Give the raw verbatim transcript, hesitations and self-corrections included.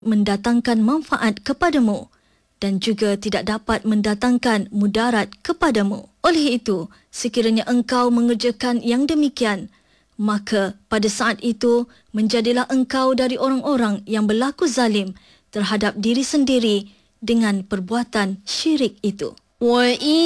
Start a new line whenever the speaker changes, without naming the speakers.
mendatangkan manfaat kepadamu dan juga tidak dapat mendatangkan mudarat kepadamu. Oleh itu, sekiranya engkau mengerjakan yang demikian, maka pada saat itu menjadilah engkau dari orang-orang yang berlaku zalim terhadap diri sendiri dengan perbuatan syirik itu.